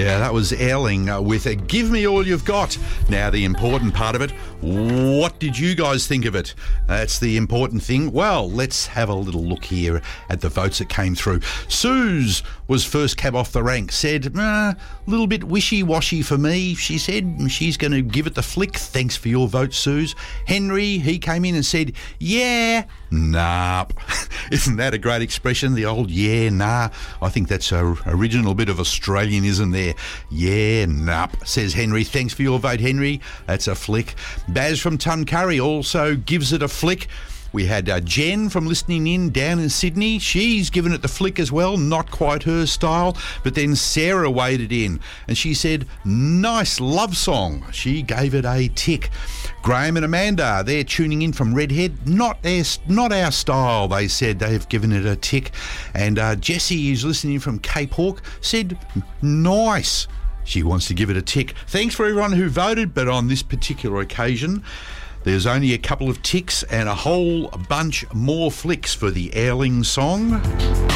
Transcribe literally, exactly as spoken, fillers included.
Yeah, that was Erling uh, with uh, Give Me All You've Got. Now, the important part of it, what did you guys think of it? That's the important thing. Well, let's have a little look here at the votes that came through. Suze was first cab off the rank, said, a uh, little bit wishy-washy for me. She said she's going to give it the flick. Thanks for your vote, Suze. Henry, he came in and said, yeah, nah. Isn't that a great expression, the old yeah, nah? I think that's a original bit of Australianism there. Yeah, nah, says Henry. Thanks for your vote, Henry. That's a flick. Baz from Tuncurry also gives it a flick. We had uh, Jen from listening in down in Sydney. She's given it the flick as well. Not quite her style. But then Sarah waded in and she said, nice love song. She gave it a tick. Graham and Amanda, they're tuning in from Redhead. Not our, not our style, they said. They've given it a tick. And uh, Jessie, who's listening from Cape Hawke, said, nice. She wants to give it a tick. Thanks for everyone who voted, but on this particular occasion, there's only a couple of ticks and a whole bunch more flicks for the Erling song.